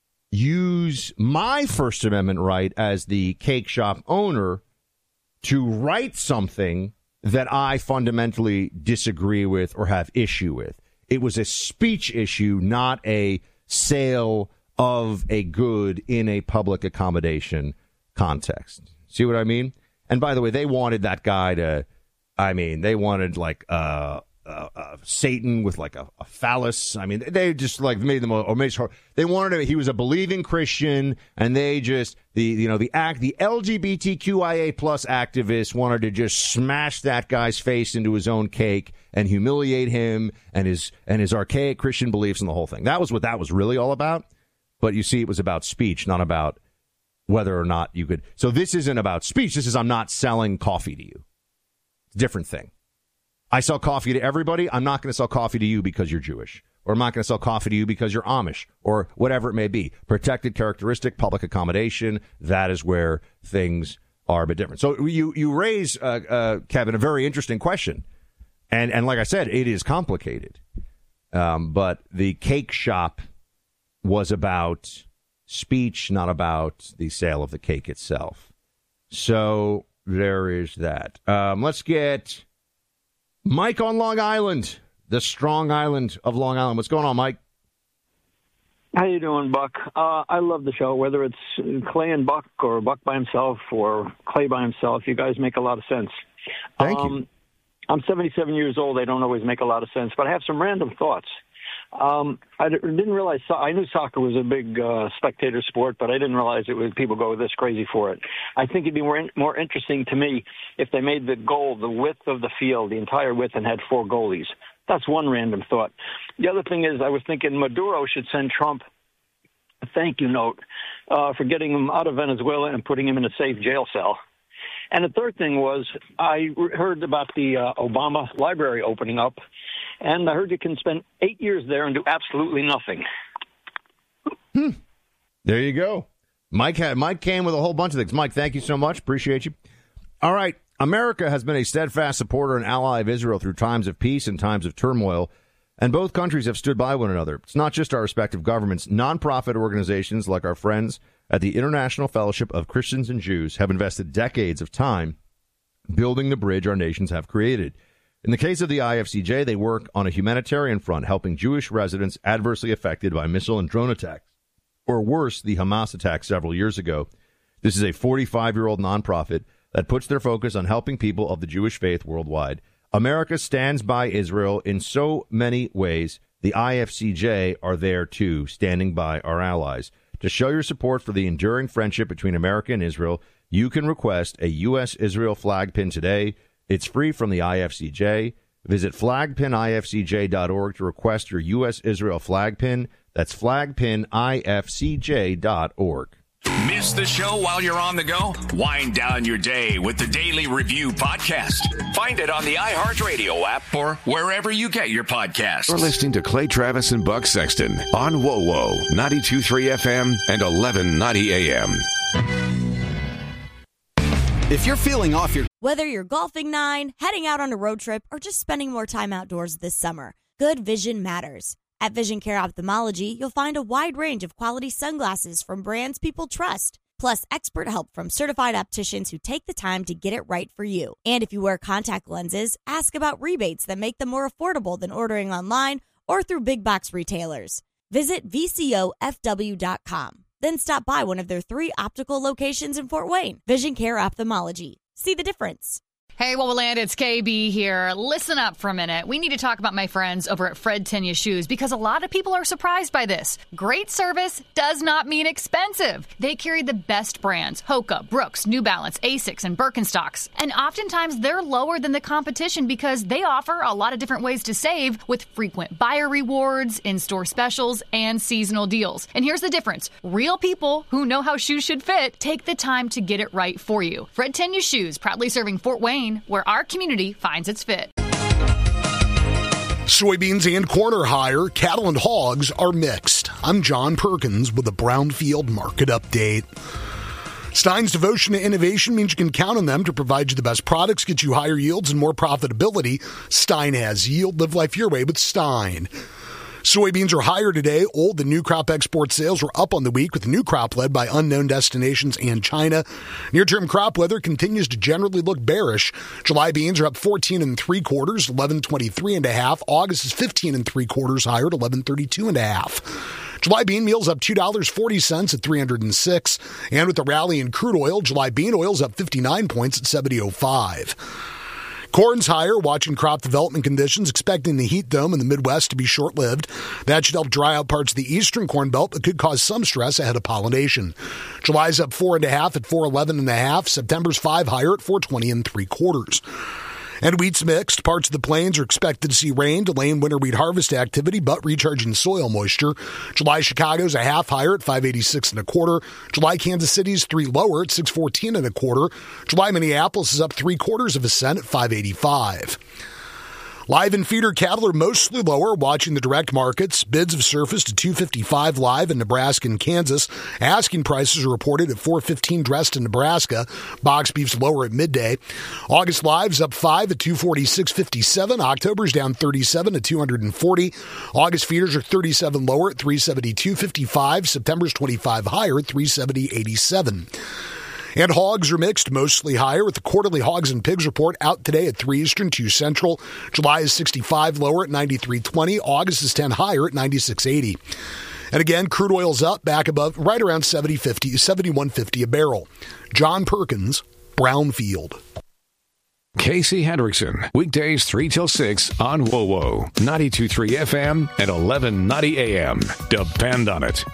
use my First Amendment right as the cake shop owner to write something that I fundamentally disagree with or have issue with. It was a speech issue, not a sale of a good in a public accommodation context. See what I mean? And by the way, they wanted that guy to, I mean, they wanted like uh, uh, uh, Satan with like a, a phallus. I mean, they just like made them, or made hard. They wanted him, he was a believing Christian, and they just, the you know, the act, the L G B T Q I A plus activists wanted to just smash that guy's face into his own cake and humiliate him and his and his archaic Christian beliefs and the whole thing. That was what that was really all about. But you see, it was about speech, not about whether or not you could. So this isn't about speech. This is, I'm not selling coffee to you. It's a different thing. I sell coffee to everybody. I'm not going to sell coffee to you because you're Jewish. Or I'm not going to sell coffee to you because you're Amish, or whatever it may be. Protected characteristic, public accommodation, that is where things are a bit different. So you, you raise, uh, uh, Kevin, a very interesting question. And, and like I said, it is complicated. Um, but the cake shop was about speech, not about the sale of the cake itself. So there is that. Um, let's get Mike on Long Island, the strong island of Long Island. What's going on, Mike? How you doing, Buck? Uh, I love the show, whether it's Clay and Buck or Buck by himself or Clay by himself. You guys make a lot of sense. Thank um, you. I'm seventy-seven years old. They don't always make a lot of sense, but I have some random thoughts. Um, I didn't realize, I knew soccer was a big uh, spectator sport, but I didn't realize it would, people go this crazy for it. I think it'd be more, more interesting to me if they made the goal the width of the field, the entire width, and had four goalies. That's one random thought. The other thing is I was thinking Maduro should send Trump a thank you note uh, for getting him out of Venezuela and putting him in a safe jail cell. And the third thing was I heard about the uh, Obama library opening up, and I heard you can spend eight years there and do absolutely nothing. Hmm. There you go. Mike had, Mike came with a whole bunch of things. Mike, thank you so much. Appreciate you. All right. America has been a steadfast supporter and ally of Israel through times of peace and times of turmoil, and both countries have stood by one another. It's not just our respective governments. Nonprofit organizations like our friends at the International Fellowship of Christians and Jews have invested decades of time building the bridge our nations have created. In the case of the I F C J, they work on a humanitarian front, helping Jewish residents adversely affected by missile and drone attacks, or worse, the Hamas attack several years ago. This is a forty-five-year-old nonprofit that puts their focus on helping people of the Jewish faith worldwide. America stands by Israel in so many ways. The I F C J are there, too, standing by our allies. To show your support for the enduring friendship between America and Israel, you can request a U S Israel flag pin today. It's free from the I F C J. Visit flag pin I F C J dot org to request your U S Israel flag pin. That's flag pin I F C J dot org. Miss the show while you're on the go? Wind down your day with the Daily Review podcast. Find it on the iHeartRadio app or wherever you get your podcasts. You're listening to Clay Travis and Buck Sexton on W O W O ninety-two point three F M and eleven ninety A M. If you're feeling off your... Whether you're golfing nine, heading out on a road trip, or just spending more time outdoors this summer, good vision matters. At Vision Care Ophthalmology, you'll find a wide range of quality sunglasses from brands people trust, plus expert help from certified opticians who take the time to get it right for you. And if you wear contact lenses, ask about rebates that make them more affordable than ordering online or through big box retailers. Visit V C O F W dot com. Then stop by one of their three optical locations in Fort Wayne. Vision Care Ophthalmology. See the difference. Hey, Woboland, it's K B here. Listen up for a minute. We need to talk about my friends over at Fred Tenya Shoes because a lot of people are surprised by this. Great service does not mean expensive. They carry the best brands, Hoka, Brooks, New Balance, Asics, and Birkenstocks. And oftentimes they're lower than the competition because they offer a lot of different ways to save with frequent buyer rewards, in-store specials, and seasonal deals. And here's the difference. Real people who know how shoes should fit take the time to get it right for you. Fred Tenya Shoes, proudly serving Fort Wayne, where our community finds its fit. Soybeans and corn are higher. Cattle and hogs are mixed. I'm John Perkins with a Brownfield Market Update. Stein's devotion to innovation means you can count on them to provide you the best products, get you higher yields and more profitability. Stein has yield. Live life your way with Stein. Soybeans are higher today. Old and new crop export sales were up on the week, with the new crop led by unknown destinations and China. Near-term crop weather continues to generally look bearish. July beans are up fourteen and three quarters, eleven twenty-three and a half. August is fifteen and three quarters higher at eleven thirty-two and a half. July bean meal's up two dollars and forty cents at three hundred six. And with the rally in crude oil, July bean oil's up fifty-nine points at seventy oh five. Corn's higher, watching crop development conditions, expecting the heat dome in the Midwest to be short-lived. That should help dry out parts of the eastern corn belt, but could cause some stress ahead of pollination. July's up four and a half at four eleven and a half. September's five higher at four twenty and three quarters. And wheat's mixed. Parts of the plains are expected to see rain, delaying winter wheat harvest activity, but recharging soil moisture. July Chicago's a half higher at five eighty-six and a quarter. July Kansas City's three lower at six fourteen and a quarter. July Minneapolis is up three quarters of a cent at five eighty-five. Live and feeder cattle are mostly lower, watching the direct markets. Bids have surfaced to two fifty-five live in Nebraska and Kansas. Asking prices are reported at four fifteen dressed in Nebraska. Box beef's lower at midday. August live's up five at two forty-six fifty-seven. October's down thirty-seven at two forty. August feeders are thirty-seven lower at three seventy-two fifty-five. September's twenty-five higher at three seventy eighty-seven. And hogs are mixed, mostly higher, with the quarterly hogs and pigs report out today at three Eastern, two Central. July is sixty-five lower at ninety-three twenty. August is ten higher at ninety-six eighty. And again, crude oil's up, back above, right around seventy fifty, seventy-one fifty a barrel. John Perkins, Brownfield. Casey Hendrickson, weekdays three till six on W O W O, ninety-two point three F M and eleven ninety A M. Depend on it.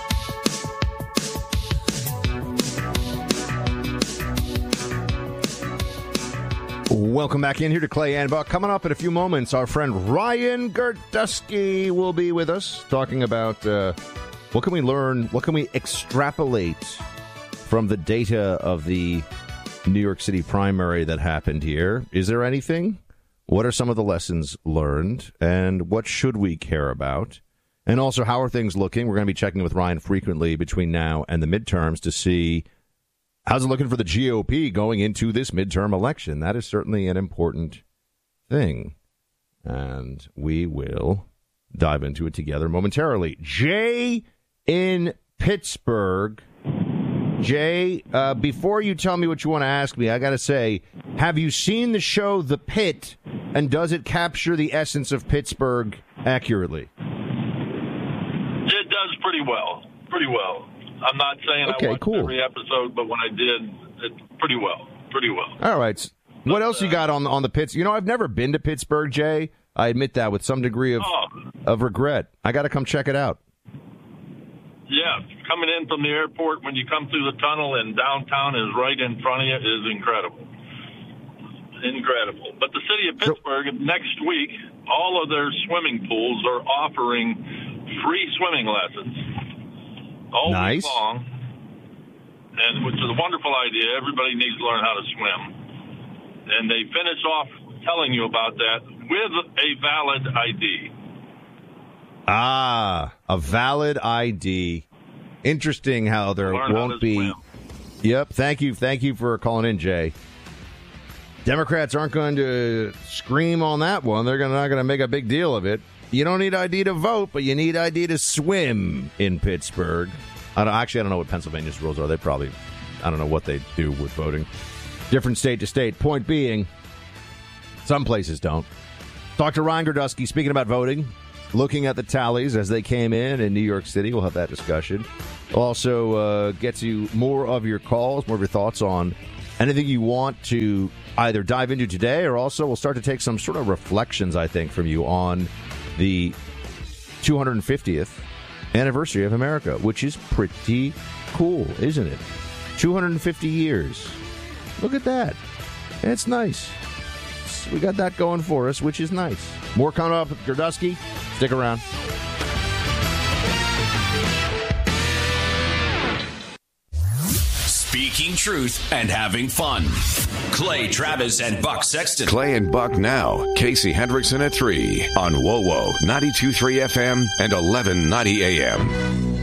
Welcome back in here to Clay and Buck. Coming up in a few moments, our friend Ryan Girdusky will be with us talking about uh, what can we learn, what can we extrapolate from the data of the New York City primary that happened here. Is there anything? What are some of the lessons learned, and what should we care about? And also, how are things looking? We're going to be checking with Ryan frequently between now and the midterms to see how's it looking for the G O P going into this midterm election. That is certainly an important thing, and we will dive into it together momentarily. Jay in Pittsburgh. Jay, uh, before you tell me what you want to ask me, I got to say, have you seen the show The Pit, and does it capture the essence of Pittsburgh accurately? It does pretty well, pretty well. I'm not saying okay, I watched cool. every episode, but when I did, it pretty well, pretty well. All right. What else you got on on the Pitts? You know, I've never been to Pittsburgh, Jay. I admit that with some degree of oh. of regret. I got to come check it out. Yeah, coming in from the airport, when you come through the tunnel and downtown is right in front of you, is incredible. Incredible. But the city of Pittsburgh, so, next week, all of their swimming pools are offering free swimming lessons all nice. week long, and which is a wonderful idea. Everybody needs to learn how to swim. And they finish off telling you about that with a valid I D. Ah, a valid I D. Interesting how there Learn won't how to be. swim. Yep. Thank you. Thank you for calling in, Jay. Democrats aren't going to scream on that one. They're gonna, not going to make a big deal of it. You don't need I D to vote, but you need I D to swim in Pittsburgh. I don't, actually, I don't know what Pennsylvania's rules are. They probably, I don't know what they do with voting. Different state to state. Point being, some places don't. Talk to Ryan Girdusky, speaking about voting, looking at the tallies as they came in in New York City. We'll have that discussion. We'll also uh, get to more of your calls, more of your thoughts on anything you want to either dive into today, or also we'll start to take some sort of reflections, I think, from you on the two hundred fiftieth anniversary of America, which is pretty cool, isn't it? two hundred fifty years. Look at that. It's nice. We got that going for us, which is nice. More coming up with Gerdusky. Stick around. Speaking truth and having fun. Clay Travis and Buck Sexton. Clay and Buck now. Casey Hendrickson at three on WoWo ninety-two point three F M and eleven ninety A M.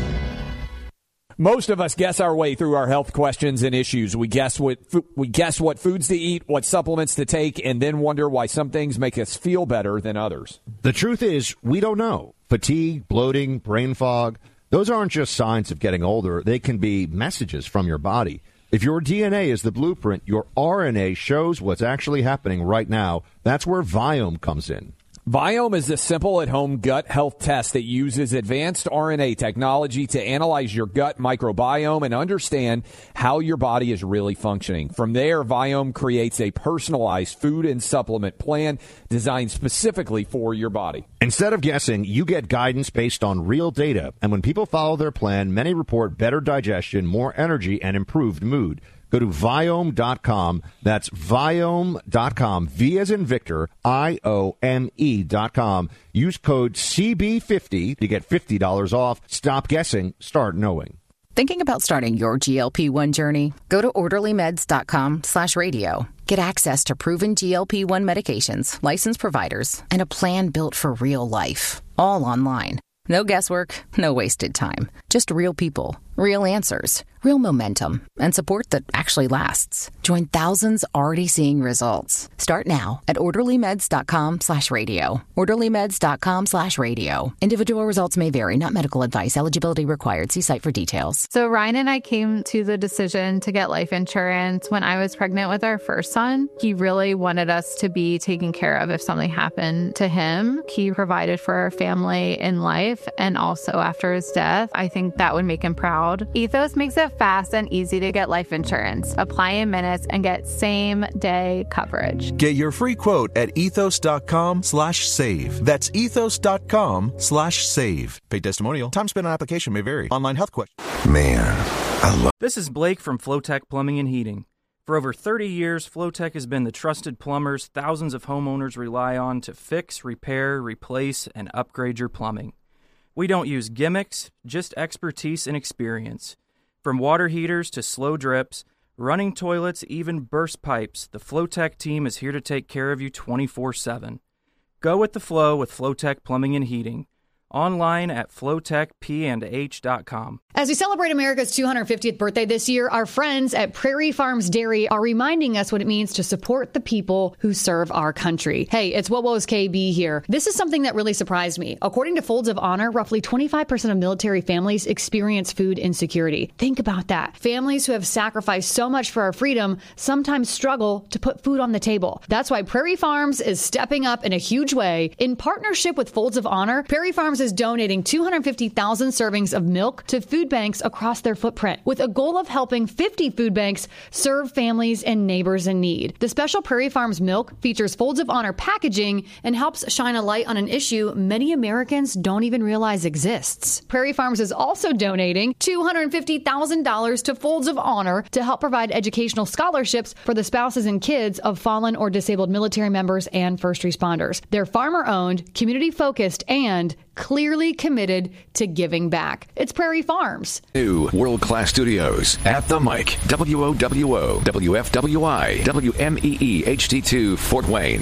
Most of us guess our way through our health questions and issues. We guess what we guess what foods to eat, what supplements to take, and then wonder why some things make us feel better than others. The truth is, we don't know. Fatigue, bloating, brain fog, those aren't just signs of getting older. They can be messages from your body. If your D N A is the blueprint, your R N A shows what's actually happening right now. That's where Viome comes in. Viome is a simple at-home gut health test that uses advanced R N A technology to analyze your gut microbiome and understand how your body is really functioning. From there, Viome creates a personalized food and supplement plan designed specifically for your body. Instead of guessing, you get guidance based on real data. And when people follow their plan, many report better digestion, more energy, and improved mood. Go to Viome dot com. That's Viome dot com. V as in Victor, I O M E dot com. Use code C B fifty to get fifty dollars off. Stop guessing. Start knowing. Thinking about starting your G L P one journey? Go to orderly meds dot com slash radio. Get access to proven G L P one medications, licensed providers, and a plan built for real life. All online. No guesswork, no wasted time. Just real people, real answers, real momentum, and support that actually lasts. Join thousands already seeing results. Start now at orderly meds dot com slash radio. orderly meds dot com slash radio. Individual results may vary, not medical advice. Eligibility required. See site for details. So Ryan and I came to the decision to get life insurance when I was pregnant with our first son. He really wanted us to be taken care of if something happened to him. He provided for our family in life and also after his death. I think that would make him proud. Ethos makes it fast and easy to get life insurance. Apply in minutes and get same day coverage. Get your free quote at ethos dot com slash save. That's ethos dot com slash save. Paid testimonial. Time spent on application may vary. Online health question. Man, I love. This is Blake from Flowtech Plumbing and Heating. For over thirty years, Flowtech has been the trusted plumbers thousands of homeowners rely on to fix, repair, replace, and upgrade your plumbing. We don't use gimmicks, just expertise and experience. From water heaters to slow drips, running toilets, even burst pipes, the Flowtech team is here to take care of you twenty-four seven. Go with the flow with Flowtech Plumbing and Heating. Online at flowtech p and h dot com. As we celebrate America's two hundred fiftieth birthday this year, our friends at Prairie Farms Dairy are reminding us what it means to support the people who serve our country. Hey, it's WoWo's K B here. This is something that really surprised me. According to Folds of Honor, roughly twenty-five percent of military families experience food insecurity. Think about that. Families who have sacrificed so much for our freedom sometimes struggle to put food on the table. That's why Prairie Farms is stepping up in a huge way. In partnership with Folds of Honor, Prairie Farms is donating two hundred fifty thousand servings of milk to food banks across their footprint, with a goal of helping fifty food banks serve families and neighbors in need. The special Prairie Farms milk features Folds of Honor packaging and helps shine a light on an issue many Americans don't even realize exists. Prairie Farms is also donating two hundred fifty thousand dollars to Folds of Honor to help provide educational scholarships for the spouses and kids of fallen or disabled military members and first responders. They're farmer-owned, community-focused, and clearly committed to giving back. It's Prairie Farms. New world-class studios at the mic. W O W O, W F W I, W M E E H D two, Fort Wayne.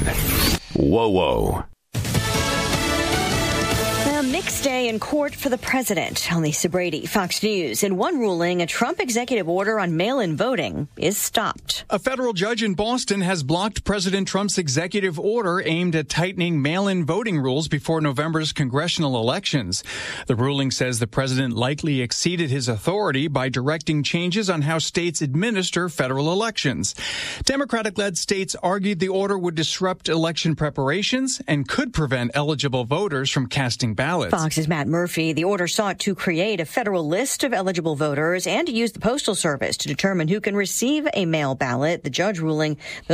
WoWo. A mixed day in court for the president. I'm Lisa Brady, Fox News. In one ruling, a Trump executive order on mail-in voting is stopped. A federal judge in Boston has blocked President Trump's executive order aimed at tightening mail-in voting rules before November's congressional elections. The ruling says the president likely exceeded his authority by directing changes on how states administer federal elections. Democratic-led states argued the order would disrupt election preparations and could prevent eligible voters from casting ballots. ballots. Fox's Matt Murphy. The order sought to create a federal list of eligible voters and to use the Postal Service to determine who can receive a mail ballot. The judge ruling